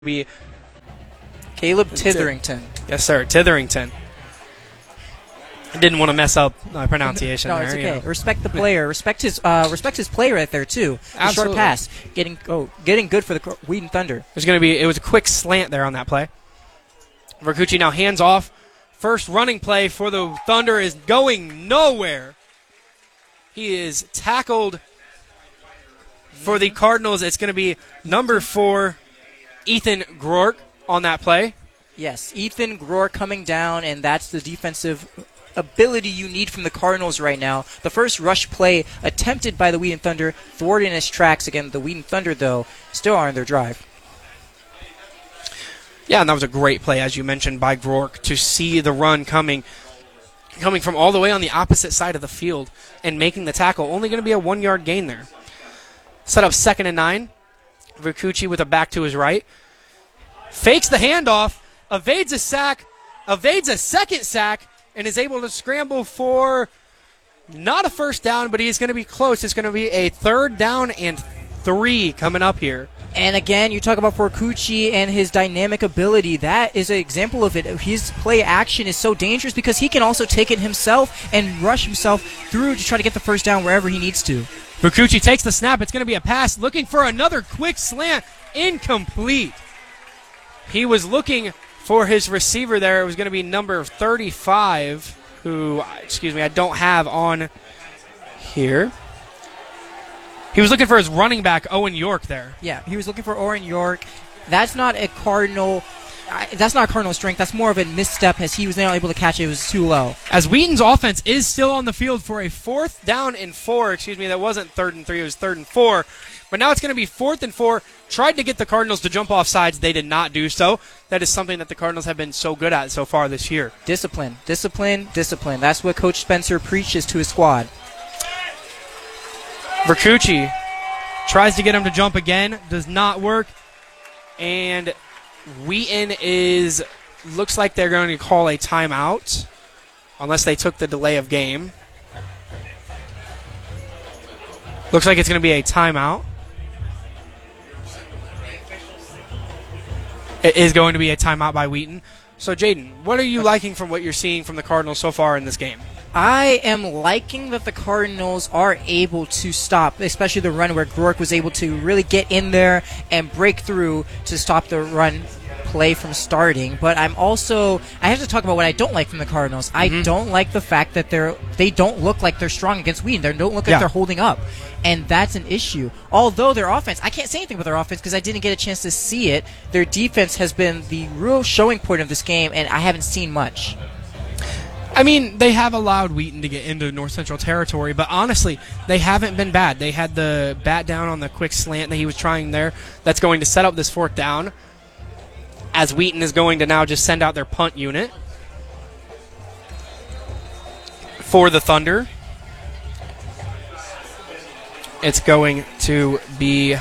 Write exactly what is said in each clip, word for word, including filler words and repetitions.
be Caleb Titherington. Yes, sir, Titherington. I didn't want to mess up my pronunciation no, there. it's okay. You know. Respect the player. Respect his uh, respect his play right there too. The Absolutely. short pass, getting oh, getting good for the Wheaton Thunder. There's going to be it was a quick slant there on that play. Vercucci now hands off. First running play for the Thunder is going nowhere. He is tackled for the Cardinals. It's going to be number four, Ethan Groark, on that play. Yes, Ethan Groark coming down, and that's the defensive ability you need from the Cardinals right now. The first rush play attempted by the Wheaton Thunder, thwarted in its tracks. Again, the Wheaton Thunder, though, still are on their drive. Yeah, and that was a great play, as you mentioned, by Groark to see the run coming coming from all the way on the opposite side of the field and making the tackle. Only going to be a one-yard gain there. Set up second and nine. Vercucci with a back to his right. Fakes the handoff, evades a sack, evades a second sack, and is able to scramble for not a first down, but he's going to be close. It's going to be a third down and three coming up here. And again, you talk about Vercucci and his dynamic ability. That is an example of it. His play action is so dangerous because he can also take it himself and rush himself through to try to get the first down wherever he needs to. Vercucci takes the snap. It's going to be a pass, looking for another quick slant. Incomplete. He was looking for his receiver there. It was going to be number thirty-five, who, excuse me, I don't have on here. He was looking for his running back, Owen York, there. Yeah, he was looking for Owen York. That's not a Cardinal. That's not a Cardinal strength. That's more of a misstep as he was not able to catch it. It was too low. As Wheaton's offense is still on the field for a fourth down and four. Excuse me, that wasn't third and three. It was third and four. But now it's going to be fourth and four. Tried to get the Cardinals to jump off sides. They did not do so. That is something that the Cardinals have been so good at so far this year. Discipline, discipline, discipline. That's what Coach Spencer preaches to his squad. Vercucci tries to get him to jump again. Does not work. And Wheaton is, looks like they're going to call a timeout unless they took the delay of game. Looks like it's going to be a timeout. It is going to be a timeout by Wheaton. So, Jaden, what are you liking from what you're seeing from the Cardinals so far in this game? I am liking that the Cardinals are able to stop, especially the run where Groark was able to really get in there and break through to stop the run play from starting. But I'm also, I have to talk about what I don't like from the Cardinals. Mm-hmm. I don't like the fact that they're they don't look like they're strong against Wheaton. They don't look like yeah. they're holding up. And that's an issue. Although their offense, I can't say anything about their offense because I didn't get a chance to see it. Their defense has been the real showing point of this game, and I haven't seen much. I mean, they have allowed Wheaton to get into North Central territory, but honestly, they haven't been bad. They had the bat down on the quick slant that he was trying there. That's going to set up this fourth down, as Wheaton is going to now just send out their punt unit for the Thunder. It's going to be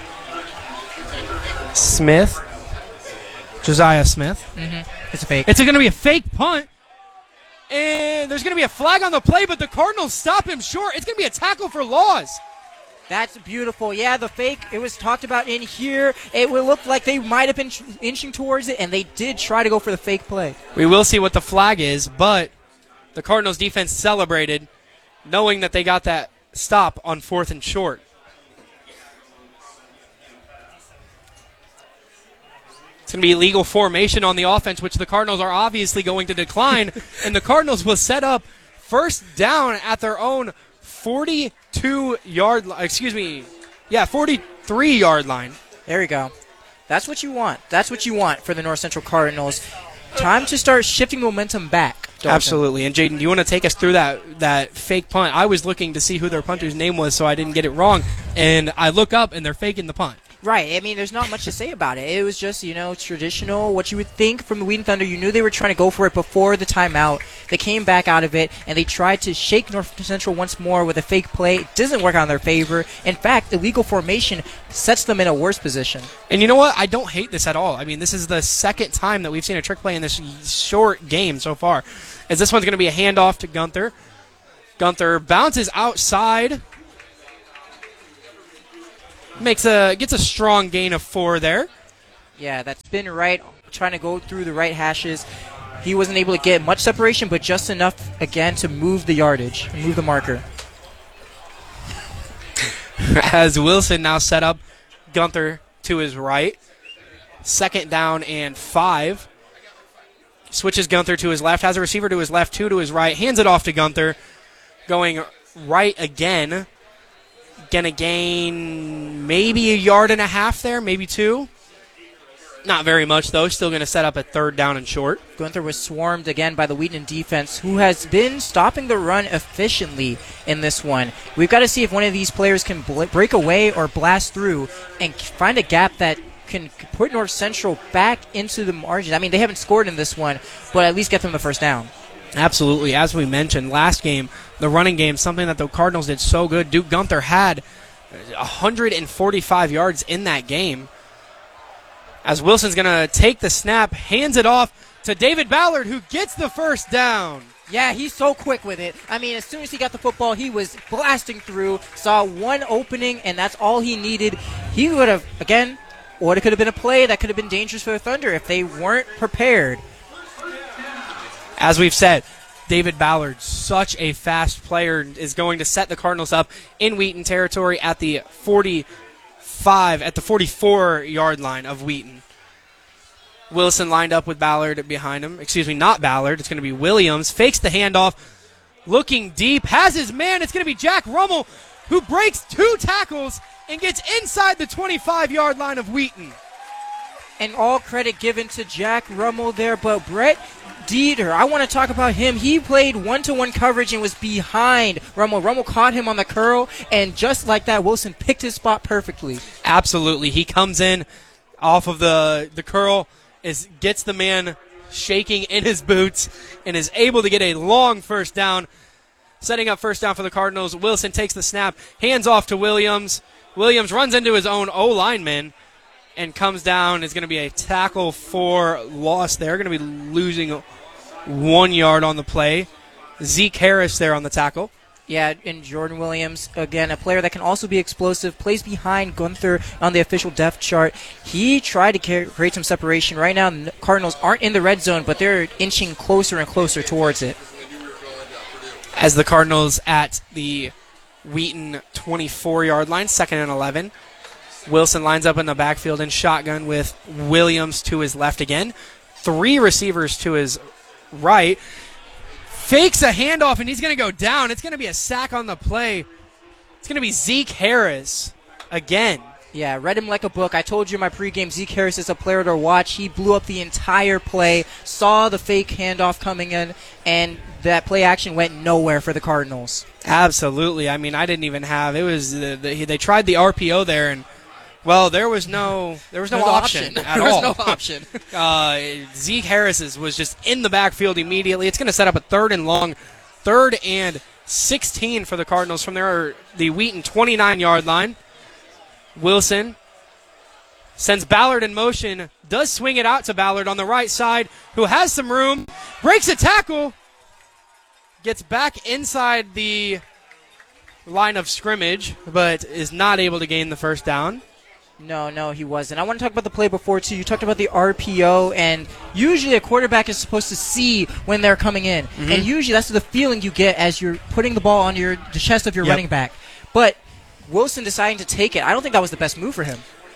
Smith, Josiah Smith. Mm-hmm. It's a fake. It's going to be a fake punt. And there's going to be a flag on the play, but the Cardinals stop him short. It's going to be a tackle for loss. That's beautiful. Yeah, the fake, it was talked about in here. It would look like they might have been inching towards it, and they did try to go for the fake play. We will see what the flag is, but the Cardinals defense celebrated knowing that they got that stop on fourth and short. It's going to be illegal formation on the offense, which the Cardinals are obviously going to decline, and the Cardinals will set up first down at their own forty-two yard line. Excuse me. Yeah, forty-three yard line. There you go. That's what you want. That's what you want for the North Central Cardinals. Time to start shifting momentum back. Dalton. Absolutely. And, Jaden, do you want to take us through that, that fake punt? I was looking to see who their punter's name was so I didn't get it wrong, and I look up, and they're faking the punt. Right. I mean, there's not much to say about it. It was just, you know, traditional, what you would think from the Wheaton Thunder. You knew they were trying to go for it before the timeout. They came back out of it, and they tried to shake North Central once more with a fake play. It doesn't work out in their favor. In fact, illegal formation sets them in a worse position. And you know what? I don't hate this at all. I mean, this is the second time that we've seen a trick play in this short game so far. As this one's going to be a handoff to Gunther. Gunther bounces outside. Makes a gets a strong gain of four there. Yeah, that spin right, trying to go through the right hashes. He wasn't able to get much separation, but just enough, again, to move the yardage, move the marker. As Wilson now set up Gunther to his right. Second down and five. Switches Gunther to his left. Has a receiver to his left, two to his right. Hands it off to Gunther. Going right again. Gonna gain maybe a yard and a half there, maybe two. Not very much, though. Still going to set up a third down and short. Gunther was swarmed again by the Wheaton defense, who has been stopping the run efficiently in this one. We've got to see if one of these players can bl- break away or blast through and find a gap that can put North Central back into the margin. I mean, they haven't scored in this one, but at least get them the first down. Absolutely. As we mentioned, last game, the running game, something that the Cardinals did so good. Duke Gunther had one hundred forty-five yards in that game. As Wilson's going to take the snap, hands it off to David Ballard, who gets the first down. Yeah, he's so quick with it. I mean, as soon as he got the football, he was blasting through, saw one opening, and that's all he needed. He would have, again, or it could have been a play that could have been dangerous for the Thunder if they weren't prepared. As we've said, David Ballard, such a fast player, is going to set the Cardinals up in Wheaton territory at the forty-five, at the forty-four-yard line of Wheaton. Wilson lined up with Ballard behind him. Excuse me, not Ballard. It's going to be Williams. Fakes the handoff. Looking deep. Has his man. It's going to be Jack Rummel, who breaks two tackles and gets inside the twenty-five-yard line of Wheaton. And all credit given to Jack Rummel there, but Brett Dieter, I want to talk about him. He played one-to-one coverage and was behind Rummel. Rummel caught him on the curl, and just like that, Wilson picked his spot perfectly. Absolutely. He comes in off of the, the curl, is gets the man shaking in his boots, and is able to get a long first down. Setting up first down for the Cardinals. Wilson takes the snap, hands off to Williams. Williams runs into his own O-lineman and comes down. It's going to be a tackle for loss there. Going to be losing one yard on the play. Zeke Harris there on the tackle. Yeah, and Jordan Williams, again, a player that can also be explosive, plays behind Gunther on the official depth chart. He tried to create some separation. Right now, the Cardinals aren't in the red zone, but they're inching closer and closer towards it. As the Cardinals at the Wheaton twenty-four-yard line, second and eleven. Wilson lines up in the backfield in shotgun with Williams to his left again. Three receivers to his right. Fakes a handoff, and he's going to go down. It's going to be a sack on the play. It's going to be Zeke Harris again. Yeah, read him like a book. I told you in my pregame, Zeke Harris is a player to watch. He blew up the entire play, saw the fake handoff coming in, and that play action went nowhere for the Cardinals. Absolutely. I mean, I didn't even have – it was the, the, they tried the R P O there, and – well, there was no there was no, no option, option at there all. was no option. uh, Zeke Harris was just in the backfield immediately. It's going to set up a third and long, third and sixteen for the Cardinals from their the Wheaton twenty-nine-yard line. Wilson sends Ballard in motion, does swing it out to Ballard on the right side, who has some room, breaks a tackle, gets back inside the line of scrimmage, but is not able to gain the first down. No, no, he wasn't. I want to talk about the play before, too. You talked about the R P O, and usually a quarterback is supposed to see when they're coming in. Mm-hmm. And usually that's the feeling you get as you're putting the ball on your the chest of your yep. running back. But Wilson deciding to take it, I don't think that was the best move for him.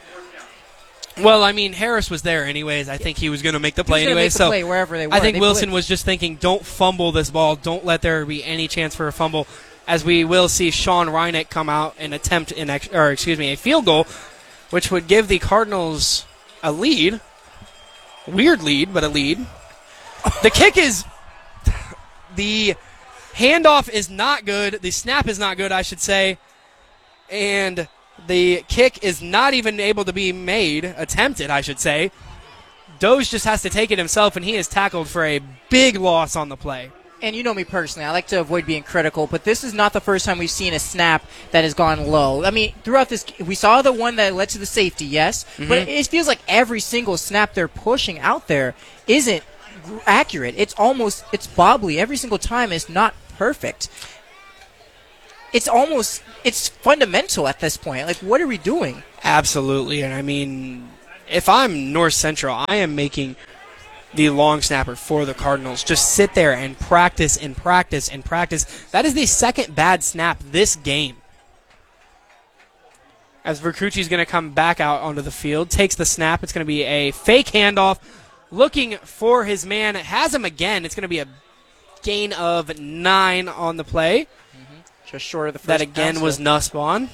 Well, I mean, Harris was there anyways. I think he was going to make the play he was anyway. Make the so play wherever they were. I think they Wilson blitzed. was just thinking, don't fumble this ball. Don't let there be any chance for a fumble, as we will see Sean Reinick come out and attempt an ex- or excuse me, a field goal, which would give the Cardinals a lead. Weird lead, but a lead. The kick is the handoff is not good. The snap is not good, I should say. And the kick is not even able to be made, attempted, I should say. Doge just has to take it himself, and he is tackled for a big loss on the play. And you know me personally, I like to avoid being critical, but this is not the first time we've seen a snap that has gone low. I mean, throughout this, we saw the one that led to the safety, yes, mm-hmm. but it feels like every single snap they're pushing out there isn't accurate. It's almost, it's bobbly. Every single time it's not perfect. It's almost, it's fundamental at this point. Like, what are we doing? Absolutely, and I mean, if I'm North Central, I am making the long snapper for the Cardinals just sit there and practice and practice and practice. That is the second bad snap this game. As Vercucci's going to come back out onto the field, takes the snap. It's going to be a fake handoff, looking for his man. Has him again. It's going to be a gain of nine on the play. Mm-hmm. Just short of the first That again down, was so. Nussbaum.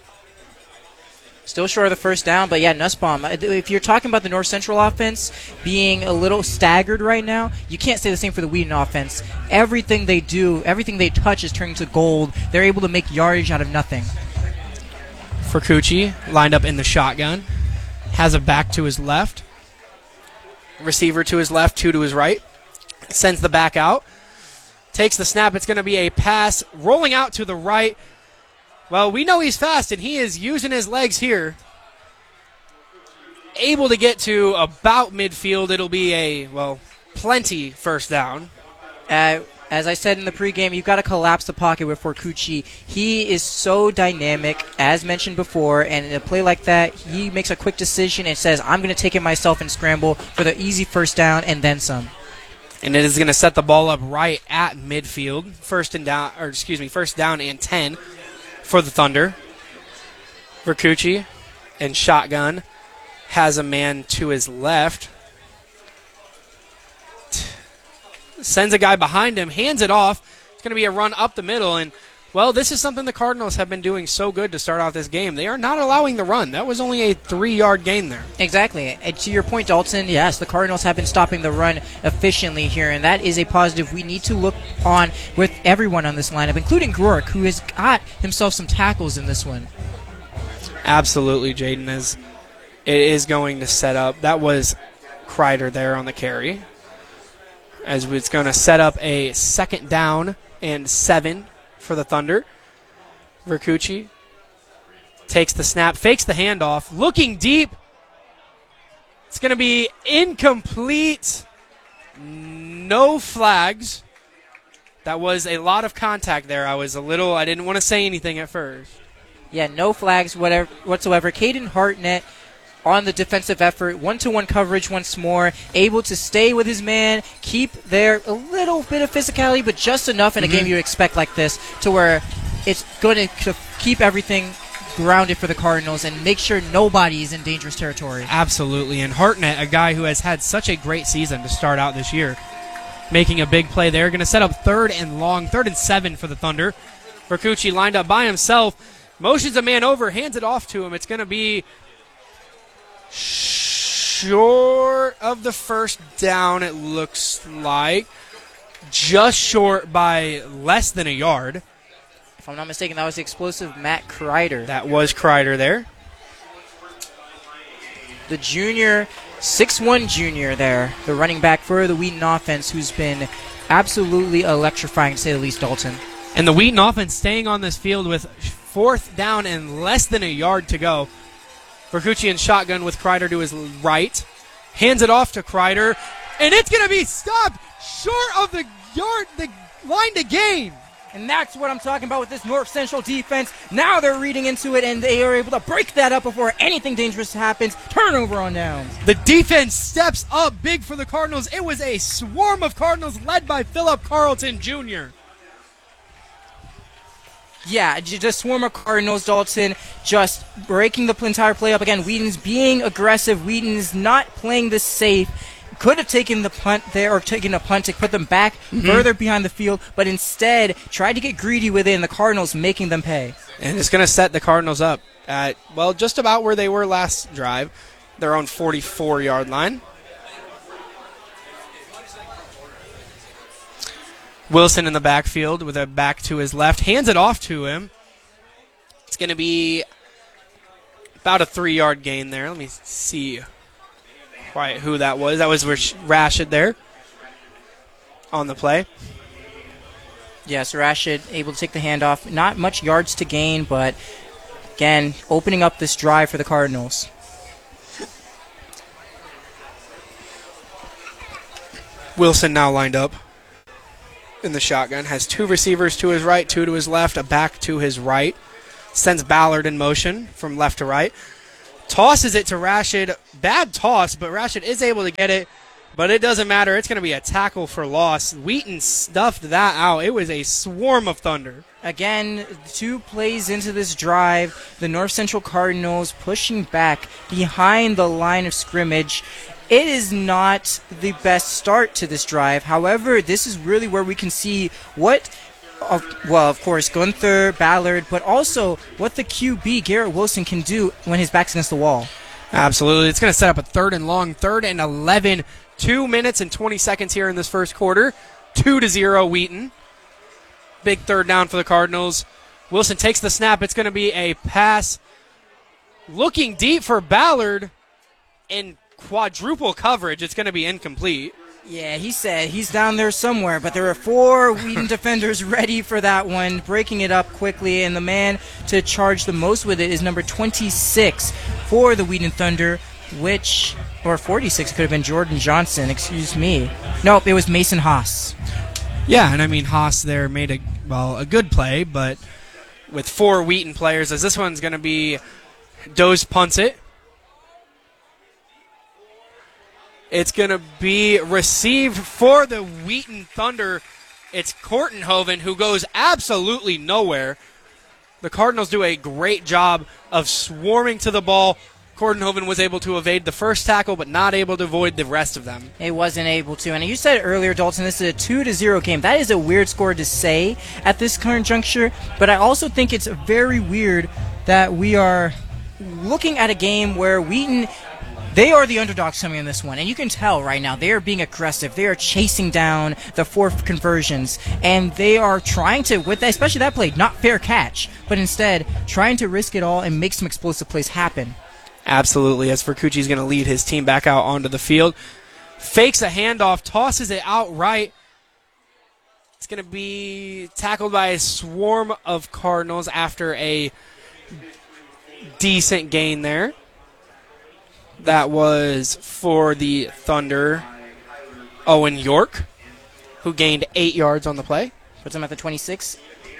Still short of the first down, but yeah, Nussbaum. If you're talking about the North Central offense being a little staggered right now, you can't say the same for the Wheaton offense. Everything they do, everything they touch is turning to gold. They're able to make yardage out of nothing. Vercucci lined up in the shotgun. Has a back to his left. Receiver to his left, two to his right. Sends the back out. Takes the snap. It's going to be a pass rolling out to the right. Well, we know he's fast, and he is using his legs here. Able to get to about midfield. It'll be a, well, plenty first down. Uh, as I said in the pregame, you've got to collapse the pocket with Vercucci. He is so dynamic, as mentioned before, and in a play like that, he makes a quick decision and says, I'm going to take it myself and scramble for the easy first down and then some. And it is going to set the ball up right at midfield. First and down, or excuse me, first down and ten. For the Thunder. Vercucci and shotgun has a man to his left. Sends a guy behind him, hands it off. It's going to be a run up the middle. And, well, this is something the Cardinals have been doing so good to start off this game. They are not allowing the run. That was only a three-yard gain there. Exactly. And to your point, Dalton, yes, the Cardinals have been stopping the run efficiently here, and that is a positive we need to look on with everyone on this lineup, including Groark, who has got himself some tackles in this one. Absolutely, Jaden, as it is going to set up. That was Kreider there on the carry. As it's going to set up a second down and seven for the Thunder. Vercucci takes the snap, fakes the handoff, looking deep. It's going to be incomplete. No flags. That was a lot of contact there. I was a little, I didn't want to say anything at first. Yeah, no flags whatever whatsoever. Caden Hartnett on the defensive effort, one-to-one coverage once more, able to stay with his man, keep there a little bit of physicality, but just enough in a mm-hmm. game you expect like this to where it's going to keep everything grounded for the Cardinals and make sure nobody is in dangerous territory. Absolutely, and Hartnett, a guy who has had such a great season to start out this year, making a big play there. Going to set up third and long, third and seven for the Thunder. Vercucci lined up by himself, motions a man over, hands it off to him. It's going to be short of the first down, it looks like. Just short by less than a yard. If I'm not mistaken, that was the explosive Matt Kreider. That was Kreider there. The junior, six one junior there, the running back for the Wheaton offense, who's been absolutely electrifying, to say the least, Dalton. And the Wheaton offense staying on this field with fourth down and less than a yard to go. Vercucci in shotgun with Kreider to his right. Hands it off to Kreider. And it's going to be stopped short of the yard, the line to gain. And that's what I'm talking about with this North Central defense. Now they're reading into it, and they are able to break that up before anything dangerous happens. Turnover on downs. The defense steps up big for the Cardinals. It was a swarm of Cardinals led by Philip Carlton Junior Yeah, just swarm of Cardinals, Dalton, just breaking the entire play up. Again, Wheaton's being aggressive. Wheaton's not playing this safe. Could have taken the punt there or taken a punt to put them back mm-hmm. further behind the field, but instead tried to get greedy within the Cardinals, making them pay. And it's going to set the Cardinals up at, well, just about where they were last drive, their own forty-four-yard line. Wilson in the backfield with a back to his left. Hands it off to him. It's going to be about a three-yard gain there. Let me see quite who that was. That was Rashid there on the play. Yes, Rashid able to take the handoff. Not much yards to gain, but again, opening up this drive for the Cardinals. Wilson now lined up in the shotgun, has two receivers to his right, two to his left, a back to his right. Sends Ballard in motion from left to right. tosses it to Rashid. Bad toss, but Rashid is able to get it. But it doesn't matter. It's going to be a tackle for loss. Wheaton stuffed that out. It was a swarm of Thunder. Again, two plays into this drive, the North Central Cardinals pushing back behind the line of scrimmage. It is not the best start to this drive. However, this is really where we can see what, uh, well, of course, Gunther, Ballard, but also what the Q B, Garrett Wilson, can do when his back's against the wall. Absolutely. It's going to set up a third and long, third and eleven. Two minutes and twenty seconds here in this first quarter. Two to zero, Wheaton. Big third down for the Cardinals. Wilson takes the snap. It's going to be a pass. Looking deep for Ballard in quadruple coverage. It's going to be incomplete. Yeah, he said he's down there somewhere, but there are four Wheaton defenders ready for that one, breaking it up quickly, and the man to charge the most with it is number twenty-six for the Wheaton Thunder, which, or forty-six could have been Jordan Johnson, excuse me. Nope, it was Mason Haas. Yeah, and I mean, Haas there made a, well, a good play, but with four Wheaton players, as this one's going to be Doze punts it. It's going to be received for the Wheaton Thunder. It's Kortenhoven, who goes absolutely nowhere. The Cardinals do a great job of swarming to the ball. Kortenhoven was able to evade the first tackle, but not able to avoid the rest of them. He wasn't able to. And you said earlier, Dalton, this is a two to zero game. That is a weird score to say at this current juncture, but I also think it's very weird that we are looking at a game where Wheaton, they are the underdogs coming in this one, and you can tell right now they are being aggressive. They are chasing down the fourth conversions, and they are trying to, with that, especially that play, not fair catch, but instead trying to risk it all and make some explosive plays happen. Absolutely, as Vercucci's going to lead his team back out onto the field. Fakes a handoff, tosses it outright. It's going to be tackled by a swarm of Cardinals after a decent gain there. That was for the Thunder, Owen York, who gained eight yards on the play. Puts him at the twenty-six.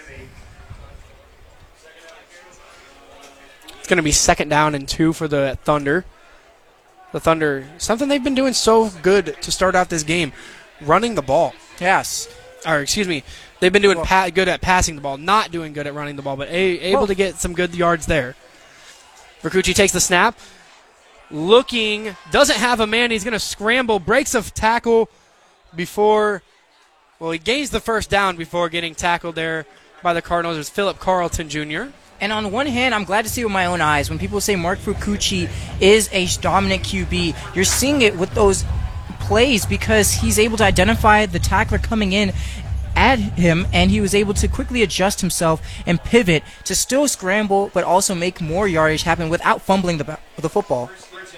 It's going to be second down and two for the Thunder. The Thunder, something they've been doing so good to start out this game, running the ball. Yes. Or, excuse me, they've been doing Well, pa- good at passing the ball, not doing good at running the ball, but a- able Well, to get some good yards there. Vercucci takes the snap. Looking, doesn't have a man. He's going to scramble, breaks a tackle before, well, he gains the first down before getting tackled there by the Cardinals. It was Philip Carlton Junior And on one hand, I'm glad to see with my own eyes, when people say Mark Vercucci is a dominant Q B, you're seeing it with those plays because he's able to identify the tackler coming in at him, and he was able to quickly adjust himself and pivot to still scramble but also make more yardage happen without fumbling the, the football.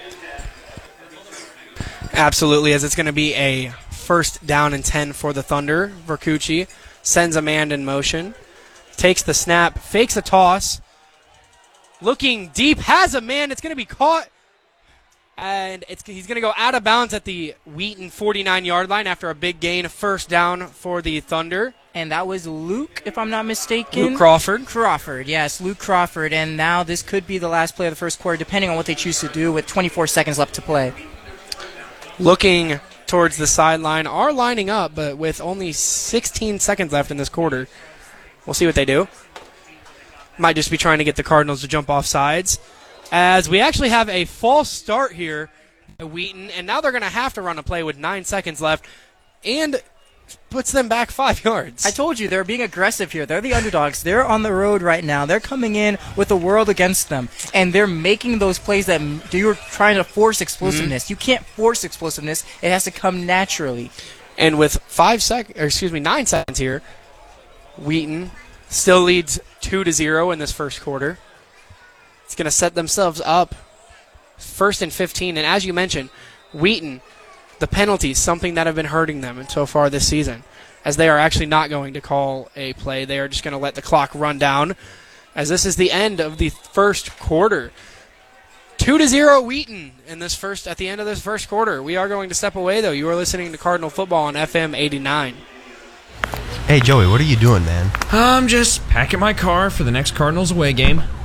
Absolutely, as it's going to be a first down and ten for the Thunder. Vercucci sends a man in motion, takes the snap, fakes a toss, looking deep, has a man. It's going to be caught, and it's, he's going to go out of bounds at the Wheaton forty-nine-yard line after a big gain, first down for the Thunder. And that was Luke, if I'm not mistaken. Luke Crawford. Crawford, yes, Luke Crawford. And now this could be the last play of the first quarter, depending on what they choose to do with twenty-four seconds left to play. Looking towards the sideline, are lining up, but with only sixteen seconds left in this quarter. We'll see what they do. Might just be trying to get the Cardinals to jump off sides. As we actually have a false start here at Wheaton, and now they're going to have to run a play with nine seconds left, and puts them back five yards. I told you, they're being aggressive here. They're the underdogs. They're on the road right now. They're coming in with the world against them, and they're making those plays that you're trying to force explosiveness. Mm-hmm. You can't force explosiveness. It has to come naturally. And with five sec- or excuse me, nine seconds here, Wheaton still leads two to zero in this first quarter. It's going to set themselves up first and fifteen. And as you mentioned, Wheaton, the penalties, something that have been hurting them so far this season, as they are actually not going to call a play. They are just going to let the clock run down, as this is the end of the first quarter. Two to zero Wheaton in this first at the end of this first quarter. We are going to step away, though. You are listening to Cardinal Football on F M eighty-nine. Hey, Joey, what are you doing, man? I'm just packing my car for the next Cardinals away game.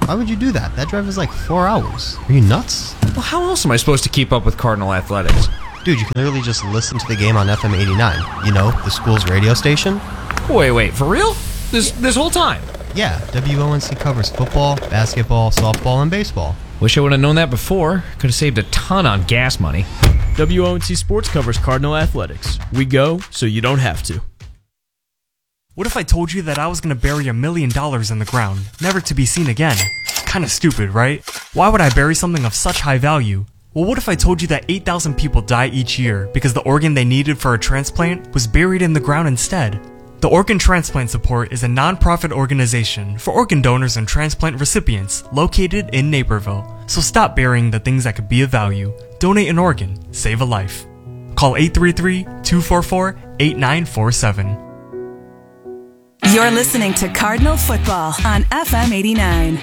Why would you do that? That drive is like four hours. Are you nuts? Well, how else am I supposed to keep up with Cardinal athletics? Dude, you can literally just listen to the game on F M eighty-nine. You know, the school's radio station. Wait, wait, for real? This this whole time? Yeah, W O N C covers football, basketball, softball, and baseball. Wish I would have known that before. Could have saved a ton on gas money. W O N C Sports covers Cardinal athletics. We go so you don't have to. What if I told you that I was going to bury a million dollars in the ground, never to be seen again? Kind of stupid, right? Why would I bury something of such high value? Well, what if I told you that eight thousand people die each year because the organ they needed for a transplant was buried in the ground instead? The Organ Transplant Support is a non-profit organization for organ donors and transplant recipients located in Naperville. So stop burying the things that could be of value. Donate an organ. Save a life. Call eight three three, two four four, eight nine four seven. You're listening to Cardinal Football on F M eighty-nine.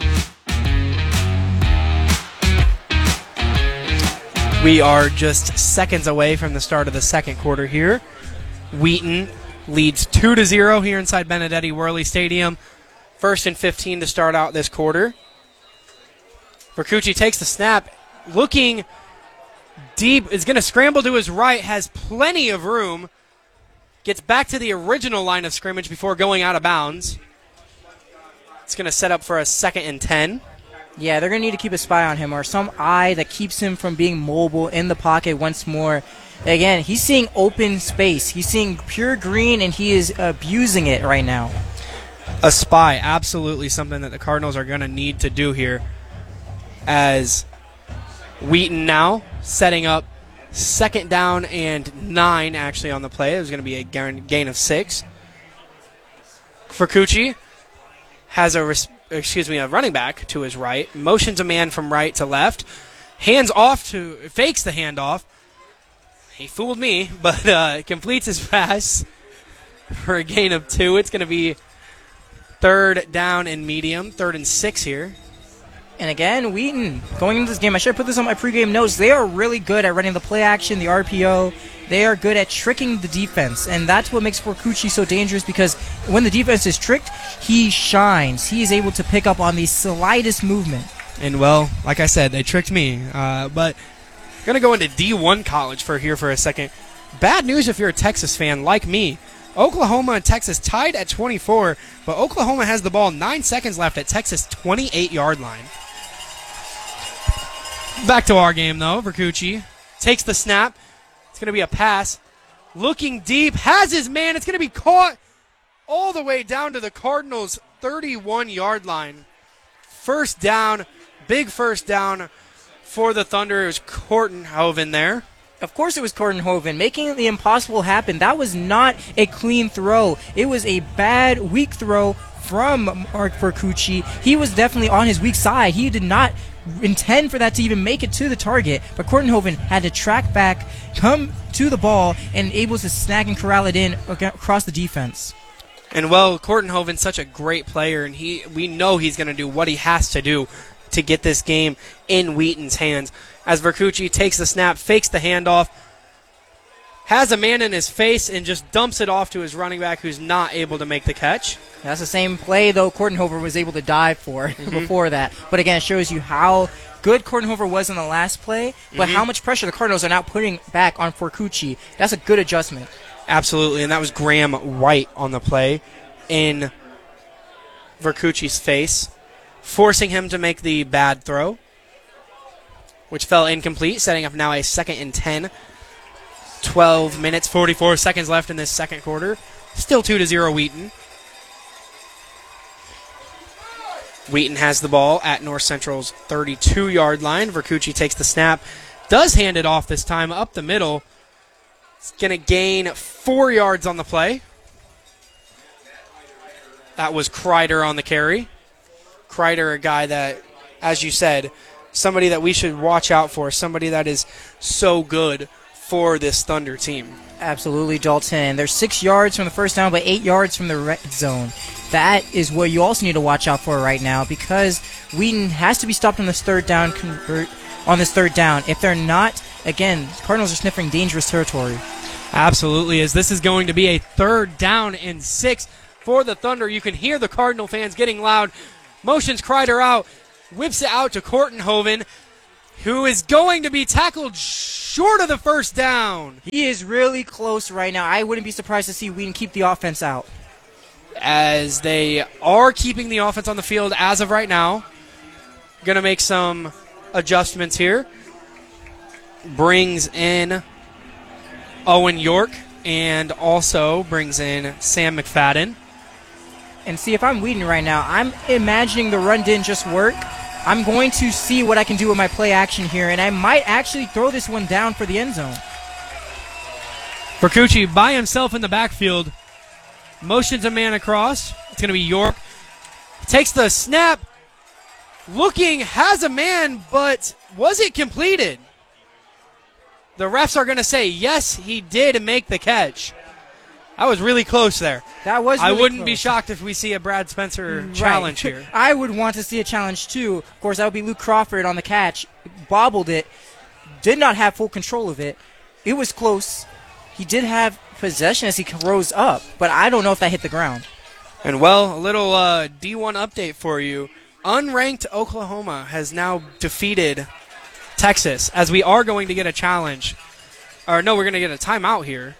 We are just seconds away from the start of the second quarter here. Wheaton leads two to zero here inside Benedetti Worley Stadium. First and fifteen to start out this quarter. Vercucci takes the snap, looking deep, is going to scramble to his right, has plenty of room, gets back to the original line of scrimmage before going out of bounds. It's going to set up for a second and ten. Yeah, they're going to need to keep a spy on him or some eye that keeps him from being mobile in the pocket once more. Again, he's seeing open space. He's seeing pure green, and he is abusing it right now. A spy, absolutely something that the Cardinals are going to need to do here, as Wheaton now setting up second down and nine actually on the play. There's going to be a gain of six. Vercucci has a res- excuse me a running back to his right, motions a man from right to left, hands off to fakes the handoff. He fooled me, but uh, completes his pass for a gain of two. It's going to be third down and medium, third and six here. And again, Wheaton, going into this game, I should have put this on my pregame notes, they are really good at running the play action, the R P O. They are good at tricking the defense, and that's what makes Vercucci so dangerous, because when the defense is tricked, he shines. He is able to pick up on the slightest movement. And, well, like I said, they tricked me. Uh, but going to go into D one college for here for a second. Bad news if you're a Texas fan like me. Oklahoma and Texas tied at twenty-four, but Oklahoma has the ball nine seconds left at Texas' twenty-eight-yard line. Back to our game, though. Vercucci takes the snap. It's going to be a pass. Looking deep. Has his man. It's going to be caught all the way down to the Cardinals' thirty-one-yard line. First down. Big first down for the Thunder. It was Kortenhoven there. Of course it was Kortenhoven, making the impossible happen. That was not a clean throw. It was a bad, weak throw from Mark Vercucci. He was definitely on his weak side. He did not intend for that to even make it to the target, but Kortenhoven had to track back, come to the ball, and able to snag and corral it in across the defense. And, well, Kortenhoven's such a great player, and he we know he's going to do what he has to do to get this game in Wheaton's hands. As Vercucci takes the snap, fakes the handoff, has a man in his face, and just dumps it off to his running back, who's not able to make the catch. That's the same play, though, Kortenhoven was able to dive for mm-hmm. before that. But again, it shows you how good Kortenhoven was in the last play, but mm-hmm. how much pressure the Cardinals are now putting back on Vercucci. That's a good adjustment. Absolutely, and that was Graham White on the play in Vercucci's face, forcing him to make the bad throw, which fell incomplete, setting up now a second and ten. twelve minutes, forty-four seconds left in this second quarter. Still two to zero Wheaton. Wheaton has the ball at North Central's thirty-two-yard line. Vercucci takes the snap, does hand it off this time up the middle. It's going to gain four yards on the play. That was Kreider on the carry. Kreider, a guy that, as you said, somebody that we should watch out for, somebody that is so good for this Thunder team. Absolutely, Dalton. They're six yards from the first down, but eight yards from the red zone. That is what you also need to watch out for right now, because Wheaton has to be stopped on this third down. Convert on this third down. If they're not, again, Cardinals are sniffing dangerous territory. Absolutely, as this is going to be a third down and six for the Thunder. You can hear the Cardinal fans getting loud. Motions Kreider out. whips it out to Kortenhoven, who is going to be tackled short of the first down. He is really close right now. I wouldn't be surprised to see Wheaton keep the offense out. As they are keeping the offense on the field as of right now. Going to make some adjustments here. Brings in Owen York and also brings in Sam McFadden. And see, if I'm Wheaton right now, I'm imagining the run didn't just work. I'm going to see what I can do with my play action here, and I might actually throw this one down for the end zone. Vercucci by himself in the backfield. Motions a man across. It's going to be York. Takes the snap. Looking, has a man, but was it completed? The refs are going to say, yes, he did make the catch. I was really close there. That was I really wouldn't close. be shocked if we see a Brad Spencer Right. challenge here. I would want to see a challenge too. Of course, that would be Luke Crawford on the catch. Bobbled it. Did not have full control of it. It was close. He did have possession as he rose up, but I don't know if that hit the ground. And, well, a little uh, D one update for you. Unranked Oklahoma has now defeated Texas, as we are going to get a challenge. Or, no, we're going to get a timeout here.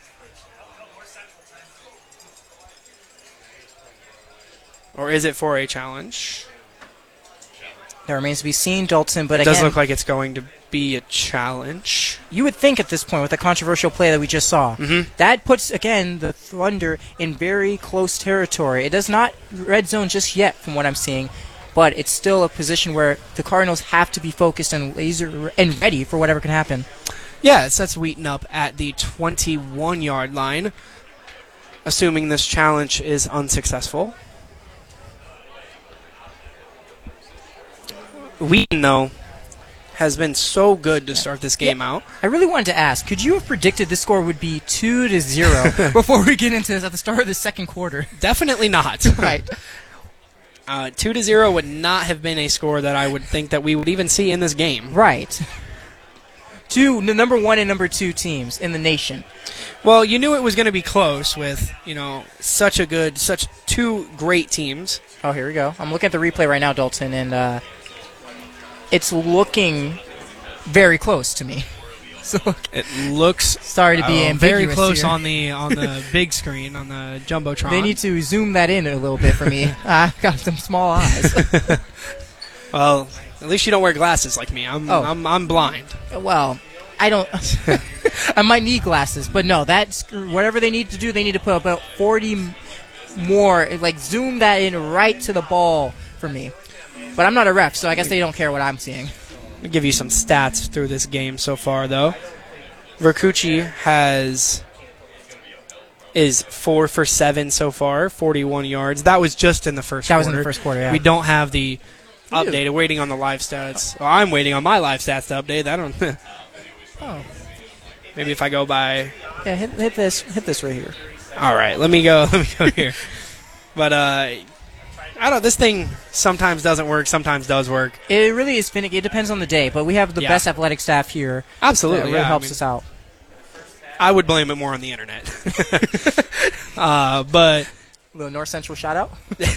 Or is it for a challenge? That remains to be seen, Dalton, but It again, does look like it's going to be a challenge. you would think at this point with the controversial play that we just saw, Mhm. that puts, again, the Thunder in very close territory. It does not red zone just yet from what I'm seeing, but it's still a position where the Cardinals have to be focused and laser and ready for whatever can happen. Yeah, it sets Wheaton up at the twenty-one-yard line, assuming this challenge is unsuccessful. Wheaton, though, has been so good to start this game out. I really wanted to ask, could you have predicted this score would be two to zero before we get into this at the start of the second quarter? Definitely not. Right. Uh, two to zero would not have been a score that I would think that we would even see in this game. Right. Two, the number one and number two teams in the nation. Well, you knew it was going to be close with, you know, such a good, such two great teams. Oh, here we go. I'm looking at the replay right now, Dalton, and uh, it's looking very close to me. So It looks sorry to be uh, ambiguous very close here. on the on the big screen on the jumbotron. They need to zoom that in a little bit for me. I've got some small eyes. Well, at least you don't wear glasses like me. I'm Oh. I'm I'm blind. Well, I don't. I might need glasses, but no. That's whatever they need to do. They need to put about forty m- more. Like zoom that in right to the ball for me. But I'm not a ref, so I guess they don't care what I'm seeing. I'll give you some stats through this game so far, though. Vercucci has is four for seven so far, forty-one yards. That was just in the first. That quarter. was in the first quarter. Yeah. We don't have the We do. update. Waiting on the live stats. Well, I'm waiting on my live stats to update. I don't. Oh. Maybe if I go by. Yeah. Hit, hit this. Hit this right here. All right, let me go. Let me go here. But uh, I don't. This thing sometimes doesn't work. Sometimes does work. It really is finicky. It depends on the day, but we have the Yeah. best athletic staff here. Absolutely, That really yeah, I helps mean- us out. I would blame it more on the internet. uh, but A little North Central shout out.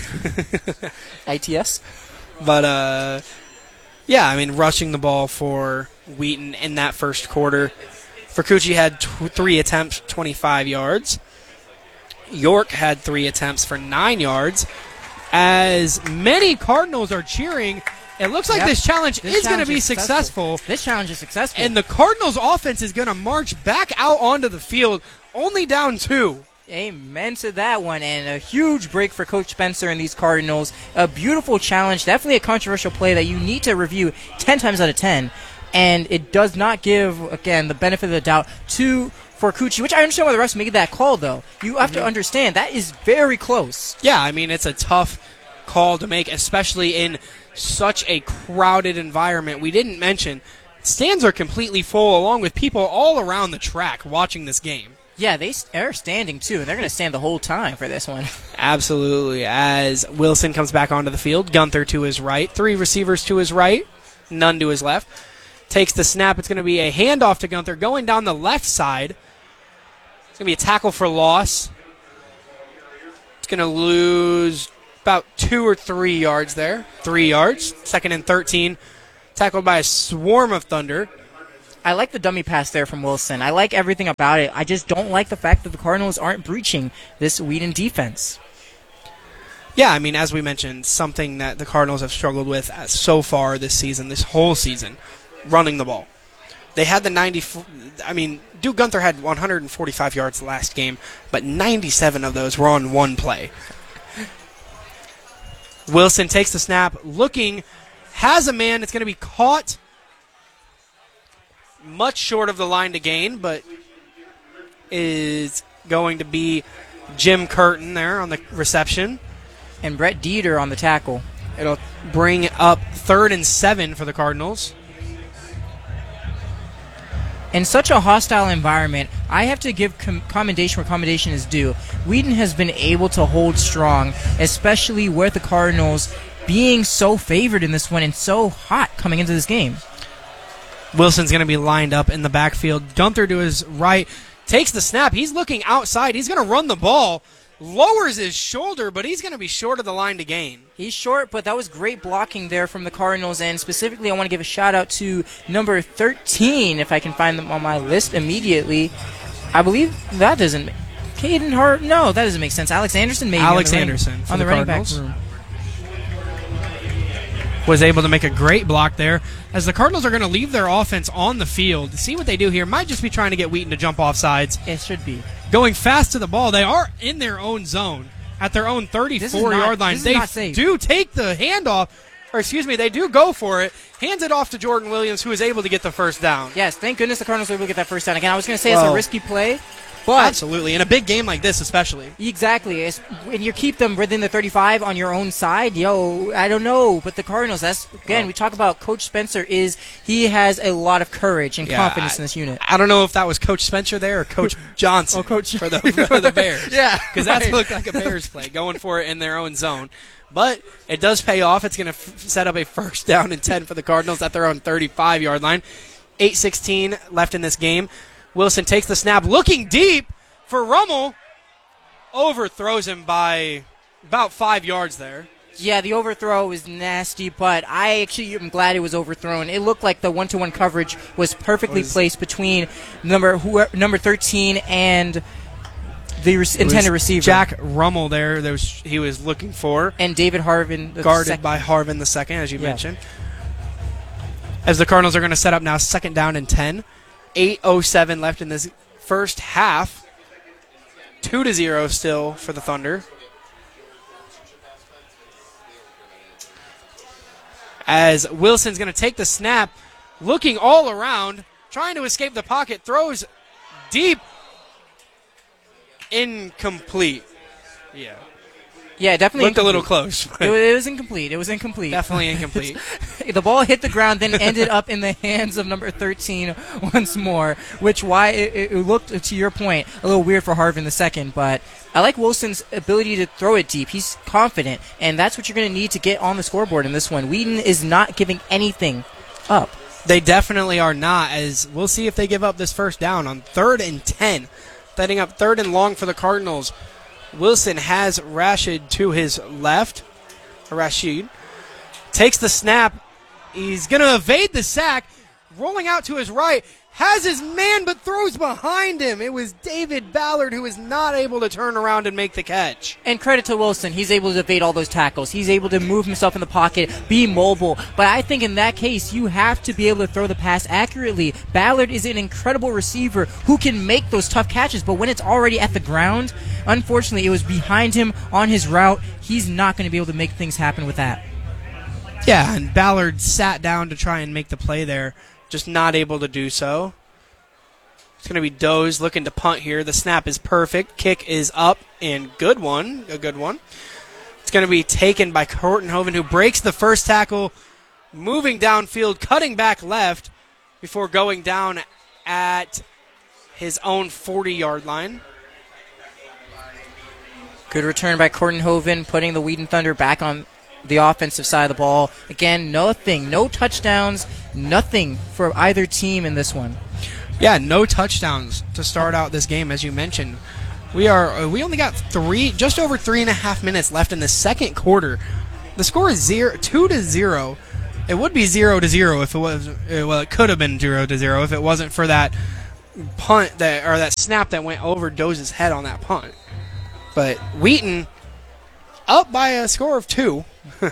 I T S. but uh, yeah, I mean, rushing the ball for Wheaton in that first quarter. Vercucci had tw- three attempts, twenty-five yards. York had three attempts for nine yards. As many Cardinals are cheering, it looks like Yep. this challenge This is going to challenge be is successful. This challenge is successful. And the Cardinals' offense is going to march back out onto the field, only down two. Amen to that one, and a huge break for Coach Spencer and these Cardinals. A beautiful challenge, definitely a controversial play that you need to review ten times out of ten, and it does not give, again, the benefit of the doubt to Vercucci, which I understand why the refs made that call, though. You have Mm-hmm. to understand, that is very close. Yeah, I mean, it's a tough call to make, especially in such a crowded environment. We didn't mention, stands are completely full, along with people all around the track watching this game. Yeah, they st- are standing, too, and they're going to stand the whole time for this one. Absolutely. As Wilson comes back onto the field, Gunther to his right, three receivers to his right, none to his left. Takes the snap. It's going to be a handoff to Gunther going down the left side. It's going to be a tackle for loss. It's going to lose about two or three yards there. Three yards. Second and thirteen. Tackled by a swarm of Thunder. I like the dummy pass there from Wilson. I like everything about it. I just don't like the fact that the Cardinals aren't breaching this Wheaton defense. Yeah, I mean, as we mentioned, something that the Cardinals have struggled with so far this season, this whole season, running the ball. They had the ninety. I mean, Duke Gunther had one hundred forty-five yards last game, but ninety-seven of those were on one play. Wilson takes the snap, looking, has a man that's going to be caught much short of the line to gain, but is going to be Jim Curtin there on the reception. And Brett Dieter on the tackle. It'll bring up third and seven for the Cardinals. In such a hostile environment, I have to give com- commendation where commendation is due. Wheaton has been able to hold strong, especially with the Cardinals being so favored in this one and so hot coming into this game. Wilson's going to be lined up in the backfield. Gunther to his right takes the snap. He's looking outside. He's going to run the ball. Lowers his shoulder, but he's going to be short of the line to gain. He's short, but that was great blocking there from the Cardinals, and specifically I want to give a shout-out to number thirteen, if I can find them on my list immediately. I believe that doesn't make... Caden Hart... No, that doesn't make sense. Alex Anderson maybe. Alex on the Anderson running, for on the, the running back Cardinals. room. Was able to make a great block there, as the Cardinals are going to leave their offense on the field. See what they do here. Might just be trying to get Wheaton to jump off sides. It should be. Going fast to the ball. They are in their own zone at their own thirty-four-yard line. This is They not safe. do take the handoff, or excuse me, they do go for it. Hands it off to Jordan Williams, who is able to get the first down. Yes, thank goodness the Cardinals were able to get that first down. Again, I was going to say it's Well, a risky play, but... Absolutely. In a big game like this especially. Exactly. It's, when you keep them within the thirty-five on your own side, yo, I don't know. But the Cardinals, that's, again, we talk about Coach Spencer, is he has a lot of courage and Yeah, confidence I- in this unit. I don't know if that was Coach Spencer there or Coach Johnson Oh, Coach- for, the, for the Bears. Yeah, Because that right. looked like a Bears play, going for it in their own zone. But it does pay off. It's going to f- set up a first down and ten for the Cardinals at their own thirty-five-yard line. eight sixteen left in this game. Wilson takes the snap, looking deep for Rummel. Overthrows him by about five yards there. Yeah, the overthrow was nasty, but I actually am glad it was overthrown. It looked like the one-to-one coverage was perfectly Was- placed between number who, number thirteen and the re- intended receiver. Jack Rummel there, that was, he was looking for. And David Harvin. The Guarded sec- by Harvin the second, as you Yeah. mentioned. As the Cardinals are going to set up now second down and ten. eight oh seven left in this first half. two to zero still for the Thunder. As Wilson's going to take the snap, looking all around, trying to escape the pocket, throws deep. Incomplete. Yeah. Yeah, definitely Looked a little incomplete. close. It but was, it was incomplete. It was incomplete. Definitely incomplete. The ball hit the ground, then ended up in the hands of number thirteen once more, which why it, it looked, to your point, a little weird for Harvin the second, but I like Wilson's ability to throw it deep. He's confident, and that's what you're going to need to get on the scoreboard in this one. Wheaton is not giving anything up. They definitely are not, as we'll see if they give up this first down on third and ten. Setting up third and long for the Cardinals. Wilson has Rashid to his left. Rashid takes the snap. He's going to evade the sack. Rolling out to his right. Has his man, but throws behind him. It was David Ballard who was not able to turn around and make the catch. And credit to Wilson. He's able to evade all those tackles. He's able to move himself in the pocket, be mobile. But I think in that case, you have to be able to throw the pass accurately. Ballard is an incredible receiver who can make those tough catches. But when it's already at the ground, unfortunately, it was behind him on his route. He's not going to be able to make things happen with that. Yeah, and Ballard sat down to try and make the play there. Just not able to do so. It's going to be Doze looking to punt here. The snap is perfect. Kick is up, and good one. A good one. It's going to be taken by Kortenhoven, who breaks the first tackle, moving downfield, cutting back left before going down at his own forty-yard line. Good return by Kortenhoven, putting the Wheaton Thunder back on the offensive side of the ball. Again, nothing, no touchdowns, nothing for either team in this one. Yeah, no touchdowns to start out this game, as you mentioned. We are. Uh, we only got three, just over three and a half minutes left in the second quarter. The score is zero, two to zero. It would be zero to zero if it was. Uh, well, it could have been zero to zero if it wasn't for that punt that or that snap that went over Doze's head on that punt. But Wheaton up by a score of two.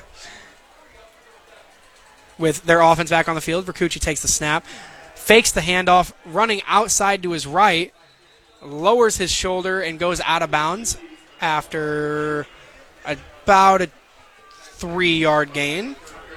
With their offense back on the field, Vercucci takes the snap, fakes the handoff, running outside to his right, lowers his shoulder and goes out of bounds after about a three-yard gain.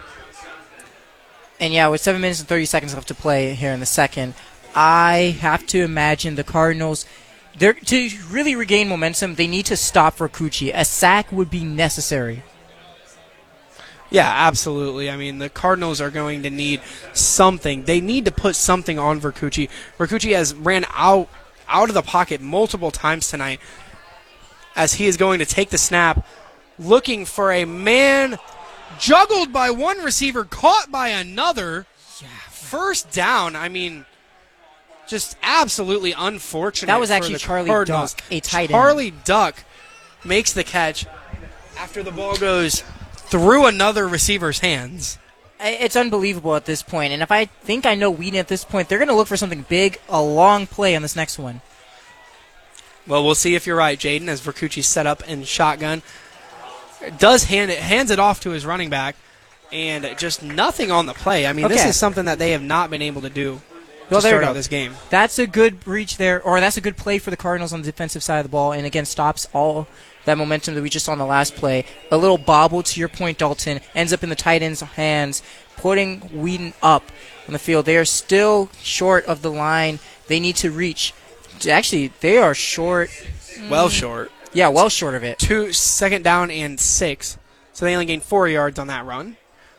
And yeah, with seven minutes and thirty seconds left to play here in the second, I have to imagine the Cardinals, they're, to really regain momentum, they need to stop Vercucci. A sack would be necessary. Yeah, absolutely. I mean, the Cardinals are going to need something. They need to put something on Vercucci. Vercucci has ran out out of the pocket multiple times tonight as he is going to take the snap, looking for a man, juggled by one receiver, caught by another. Yeah. First down. I mean, just absolutely unfortunate. That was for actually the Charlie Cardinals. Duck, a tight end. Charlie Duck makes the catch after the ball goes through another receiver's hands. It's unbelievable at this point, and if I think I know Wheaton at this point, they're going to look for something big, a long play on this next one. Well, we'll see if you're right, Jaden, as Vercucci set up in shotgun. Does hand it, hands it off to his running back, and just nothing on the play. I mean, Okay. this is something that they have not been able to do to Well, there start you out go. this game. That's a good reach there, or that's a good play for the Cardinals on the defensive side of the ball, and again stops all that momentum that we just saw on the last play. A little bobble, to your point, Dalton, ends up in the tight end's hands, putting Wheaton up on the field. They are still short of the line they need to reach. Actually, they are short. Well short. Yeah, well short of it. Two, second down and six. So they only gained four yards on that run.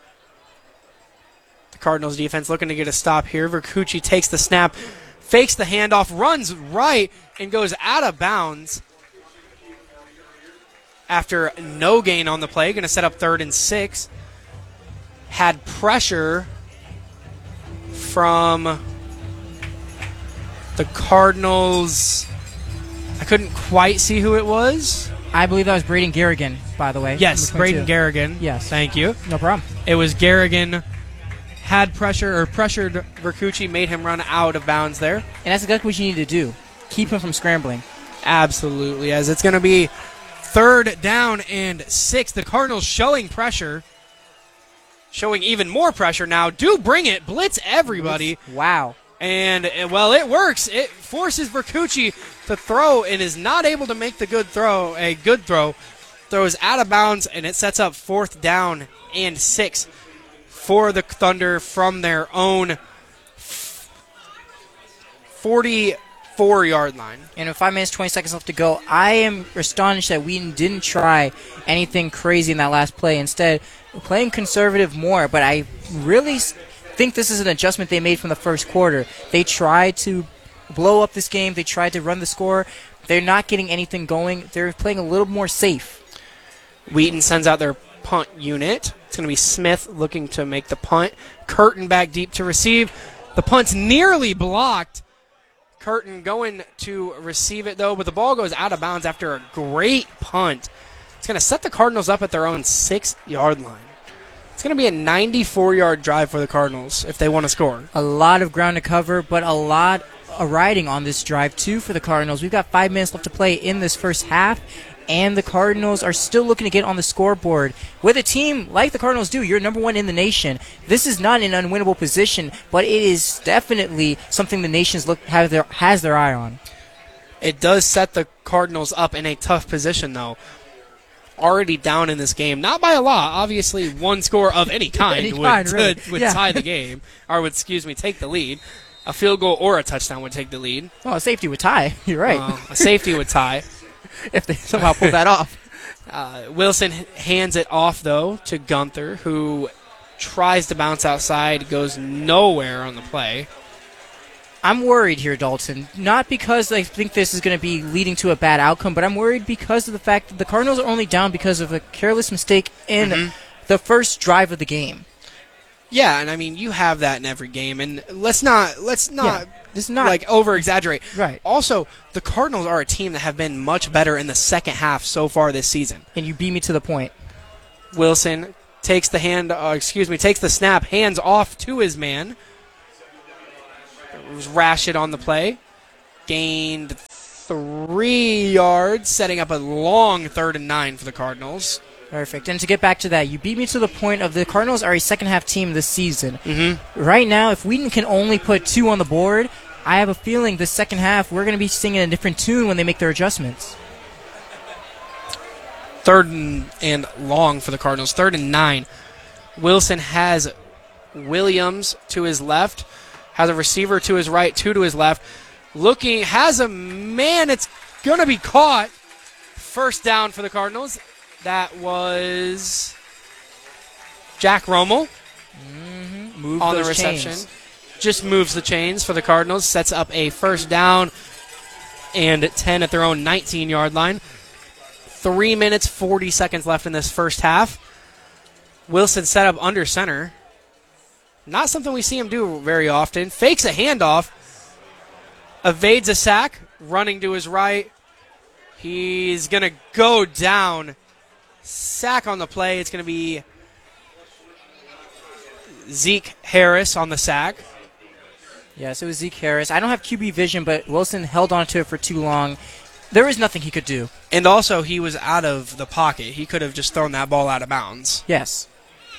The Cardinals defense looking to get a stop here. Vercucci takes the snap, fakes the handoff, runs right, and goes out of bounds after no gain on the play. Going to set up third and six. Had pressure from the Cardinals. I couldn't quite see who it was. I believe that was Braden Garrigan, by the way. Yes, Number Braden twenty-two. Garrigan. Yes. Thank you. No problem. It was Garrigan had pressure or pressured Vercucci, made him run out of bounds there. And that's exactly what you need to do. Keep him from scrambling. Absolutely, as it's going to be third down and six. The Cardinals showing pressure, showing even more pressure now. Do bring it, blitz everybody. Wow. And, uh, well, it works. It forces Vercucci to throw and is not able to make the good throw, a good throw. Throws out of bounds, and it sets up fourth down and six for the Thunder from their own forty-four-yard line. And with five minutes, twenty seconds left to go, I am astonished that Wheaton didn't try anything crazy in that last play. Instead, playing conservative more, but I really s- think this is an adjustment they made from the first quarter. They tried to blow up this game. They tried to run the score. They're not getting anything going. They're playing a little more safe. Wheaton sends out their punt unit. It's going to be Smith looking to make the punt. Curtin back deep to receive. The punt's nearly blocked. Curtin going to receive it, though, but the ball goes out of bounds after a great punt. It's going to set the Cardinals up at their own six-yard line. It's going to be a ninety-four-yard drive for the Cardinals if they want to score. A lot of ground to cover, but a lot of riding on this drive, too, for the Cardinals. We've got five minutes left to play in this first half, and the Cardinals are still looking to get on the scoreboard. With a team like the Cardinals do, you're number one in the nation. This is not an unwinnable position, but it is definitely something the nation's look have their, has their eye on. It does set the Cardinals up in a tough position, though. Already down in this game, not by a lot. Obviously, one score of any kind Any would, kind, really. would, would Yeah. tie the game, or would, excuse me, take the lead. A field goal or a touchdown would take the lead. Well, a safety would tie. You're right. Uh, a safety would tie. If they somehow pull that off. Uh, Wilson h- hands it off, though, to Gunther, who tries to bounce outside, goes nowhere on the play. I'm worried here, Dalton. Not because I think this is going to be leading to a bad outcome, but I'm worried because of the fact that the Cardinals are only down because of a careless mistake in Mm-hmm. the first drive of the game. Yeah, and I mean you have that in every game, and let's not let's not Yeah, this is not like over exaggerate. Right. Also, the Cardinals are a team that have been much better in the second half so far this season. And you beat me to the point. Wilson takes the hand, uh, excuse me, takes the snap, hands off to his man. It was Rashid on the play, gained three yards, setting up a long third and nine for the Cardinals. Perfect. And to get back to that, you beat me to the point of the Cardinals are a second half team this season. Mm-hmm. Right now, if Wheaton can only put two on the board, I have a feeling the second half we're going to be singing a different tune when they make their adjustments. Third and, and long for the Cardinals. Third and nine. Wilson has Williams to his left, has a receiver to his right, two to his left. Looking, has a man. It's going to be caught. First down for the Cardinals. That was Jack Rommel Mm-hmm. Move on the those reception. chains. Just moves the chains for the Cardinals. Sets up a first down and ten at their own nineteen-yard line. Three minutes, forty seconds left in this first half. Wilson set up under center. Not something we see him do very often. Fakes a handoff. Evades a sack. Running to his right. He's going to go down. Sack on the play. It's going to be Zeke Harris on the sack. Yes, it was Zeke Harris. I don't have Q B vision, but Wilson held on to it for too long. There was nothing he could do. And also, he was out of the pocket. He could have just thrown that ball out of bounds. Yes.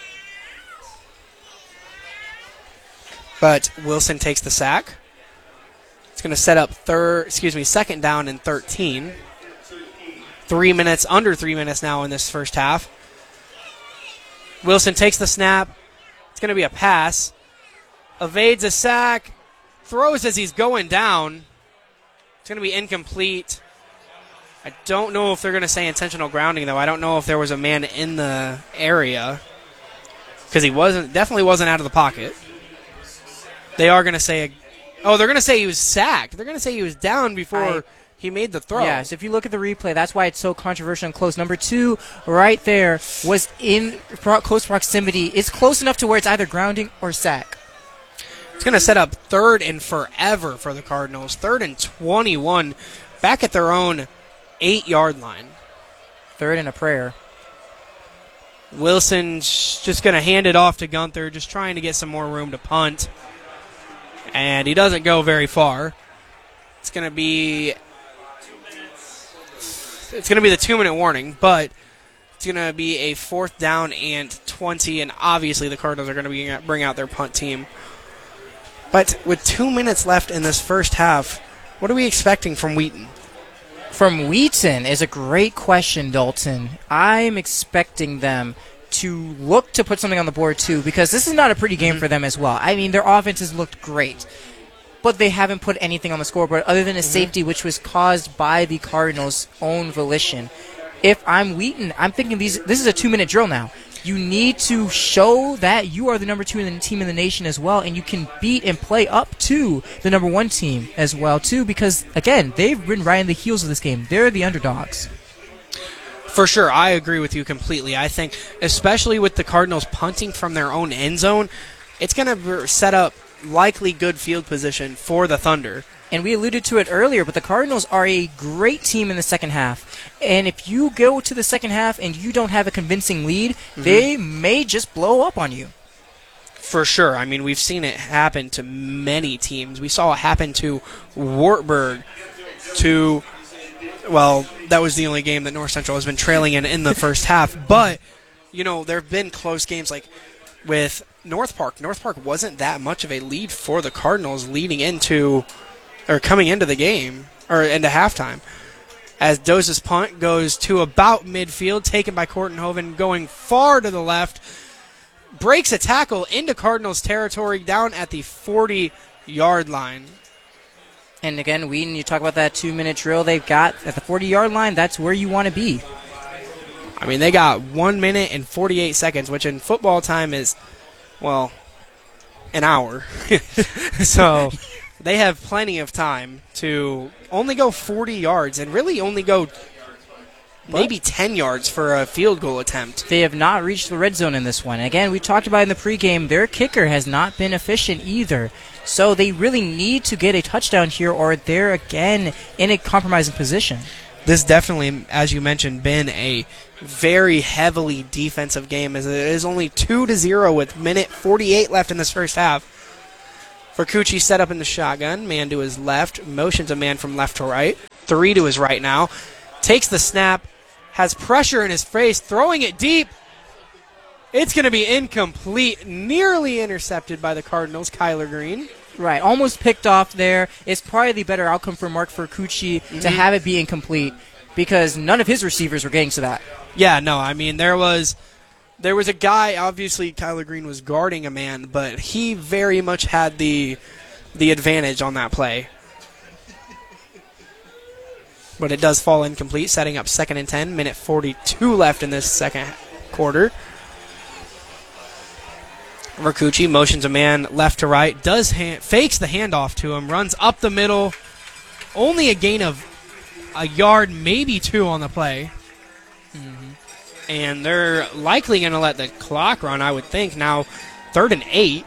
But Wilson takes the sack. It's going to set up third, excuse me, second down and thirteen. Three minutes, under three minutes now in this first half. Wilson takes the snap. It's going to be a pass. Evades a sack. Throws as he's going down. It's going to be incomplete. I don't know if they're going to say intentional grounding, though. I don't know if there was a man in the area. Because he wasn't, definitely wasn't out of the pocket. They are going to say, oh, they're going to say he was sacked. They're going to say he was down before I, he made the throw. Yes, if you look at the replay, that's why it's so controversial and close. Number two, right there, was in pro- close proximity. It's close enough to where it's either grounding or sack. It's going to set up third and forever for the Cardinals. Third and twenty-one, back at their own eight-yard line. Third and a prayer. Wilson's just going to hand it off to Gunther, just trying to get some more room to punt. And he doesn't go very far. It's going to be it's going to be the two-minute warning, but it's going to be a fourth down and twenty, and obviously the Cardinals are going to be bring out their punt team. But with two minutes left in this first half, what are we expecting from Wheaton? From Wheaton is a great question, Dalton. I'm expecting them to look to put something on the board, too, because this is not a pretty game mm-hmm. for them as well. I mean, their offense has looked great, but they haven't put anything on the scoreboard other than a mm-hmm. safety, which was caused by the Cardinals' own volition. If I'm Wheaton, I'm thinking these. this is a two-minute drill now. You need to show that you are the number two in the team in the nation as well, and you can beat and play up to the number one team as well, too, because, again, they've been right in the heels of this game. They're the underdogs. For sure, I agree with you completely. I think, especially with the Cardinals punting from their own end zone, it's going to set up likely good field position for the Thunder. And we alluded to it earlier, but the Cardinals are a great team in the second half. And if you go to the second half and you don't have a convincing lead, mm-hmm. they may just blow up on you. For sure. I mean, we've seen it happen to many teams. We saw it happen to Wartburg, to, well, that was the only game that North Central has been trailing in in the first half. But, you know, there have been close games like with North Park. North Park wasn't that much of a lead for the Cardinals leading into... or coming into the game, or into halftime, as Doza's punt goes to about midfield, taken by Kortenhoven, going far to the left, breaks a tackle into Cardinals territory down at the forty-yard line. And again, Wheaton, you talk about that two-minute drill they've got at the forty-yard line, that's where you want to be. I mean, they got one minute and forty-eight seconds, which in football time is, well, an hour. So... they have plenty of time to only go forty yards and really only go maybe ten yards for a field goal attempt. They have not reached the red zone in this one. Again, we talked about in the pregame, their kicker has not been efficient either. So they really need to get a touchdown here, or they're again in a compromising position. This definitely, as you mentioned, been a very heavily defensive game, as it is only two to zero with minute forty-eight left in this first half. Vercucci set up in the shotgun, man to his left, motions a man from left to right, three to his right now, takes the snap, has pressure in his face, throwing it deep. It's going to be incomplete, nearly intercepted by the Cardinals, Kyler Green. Right, almost picked off there. It's probably the better outcome for Mark Vercucci mm-hmm. to have it be incomplete, because none of his receivers were getting to that. Yeah, no, I mean, there was there was a guy, obviously Kyler Green was guarding a man, but he very much had the the advantage on that play. But it does fall incomplete, setting up second and ten, minute forty-two left in this second quarter. Vercucci motions a man left to right, does hand, fakes the handoff to him, runs up the middle, only a gain of a yard, maybe two on the play. Mm-hmm. And they're likely going to let the clock run, I would think. Now, third and eight.